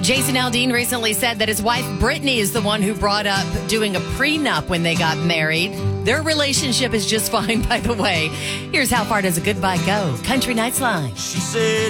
Jason Aldean recently said that his wife, Brittany, is the one who brought up doing a prenup when they got married. Their relationship is just fine, by the way. Here's How Far Does a Goodbye Go? Country Nights Live. She said